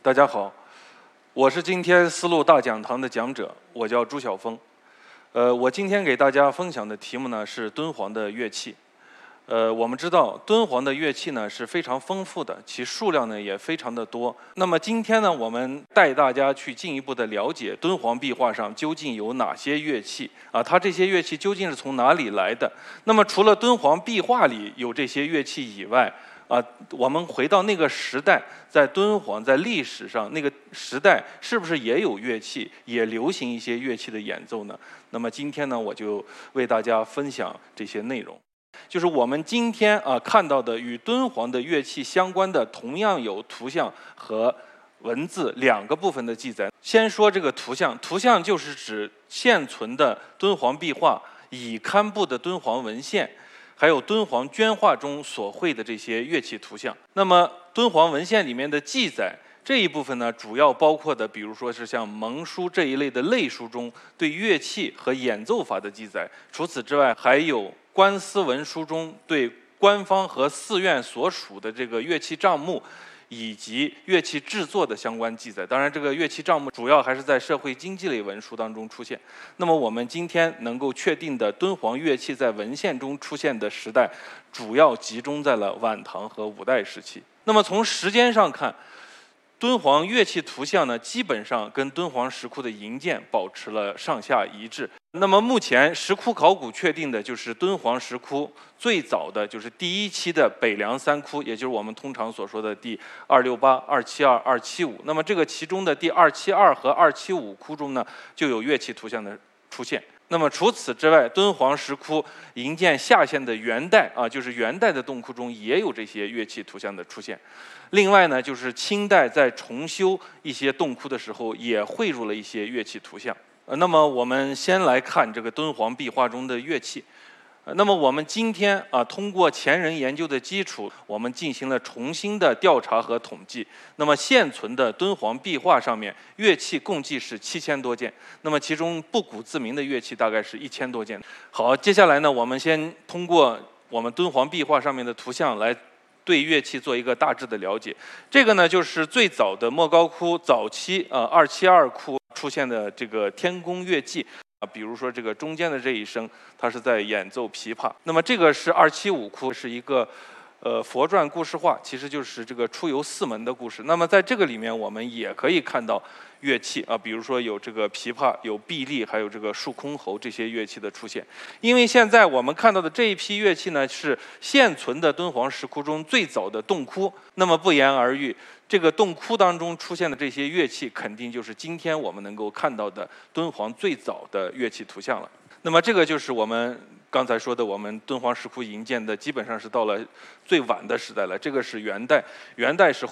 大家好，我是今天丝路大讲堂的讲者，我叫朱晓峰。我今天给大家分享的题目呢是敦煌的乐器。我们知道敦煌的乐器呢是非常丰富的，其数量呢也非常的多。那么今天呢，我们带大家去进一步的了解敦煌壁画上究竟有哪些乐器啊？它这些乐器究竟是从哪里来的？那么除了敦煌壁画里有这些乐器以外，我们回到那个时代，在敦煌，在历史上那个时代，是不是也有乐器，也流行一些乐器的演奏呢？那么今天呢，我就为大家分享这些内容。就是我们今天看到的与敦煌的乐器相关的，同样有图像和文字两个部分的记载。先说这个图像，图像就是指现存的敦煌壁画、已刊布的敦煌文献，还有敦煌绢画中所绘的这些乐器图像。那么敦煌文献里面的记载这一部分呢，主要包括的，比如说是像蒙书这一类的类书中对乐器和演奏法的记载。除此之外，还有官司文书中对官方和寺院所属的这个乐器账目以及乐器制作的相关记载。当然，这个乐器账目主要还是在社会经济类文书当中出现。那么我们今天能够确定的敦煌乐器在文献中出现的时代，主要集中在了晚唐和五代时期。那么从时间上看，敦煌乐器图像呢，基本上跟敦煌石窟的营建保持了上下一致。那么目前石窟考古确定的就是敦煌石窟最早的就是第一期的北凉三窟，也就是我们通常所说的第268、272、275。那么这个其中的第272和275窟中呢，就有乐器图像的出现。那么除此之外，敦煌石窟营建下线的元代就是元代的洞窟中也有这些乐器图像的出现。另外呢，就是清代在重修一些洞窟的时候，也汇入了一些乐器图像。那么我们先来看这个敦煌壁画中的乐器。那么我们今天通过前人研究的基础，我们进行了重新的调查和统计。那么现存的敦煌壁画上面，乐器共计是7000多件。那么其中不古自明的乐器大概是1000多件。好，接下来呢，我们先通过我们敦煌壁画上面的图像来对乐器做一个大致的了解。这个呢，就是最早的莫高窟早期272窟出现的这个天宫乐伎。比如说这个中间的这一声，它是在演奏琵琶。那么这个是275窟，是一个佛传故事画，其实就是这个出游四门的故事。那么在这个里面，我们也可以看到乐器比如说有这个琵琶、有碧丽，还有这个竖箜篌这些乐器的出现。因为现在我们看到的这一批乐器呢，是现存的敦煌石窟中最早的洞窟。那么不言而喻，这个洞窟当中出现的这些乐器，肯定就是今天我们能够看到的敦煌最早的乐器图像了。那么这个就是我们刚才说的，我们敦煌石窟营建的基本上是到了最晚的时代了。这个是元代，元代是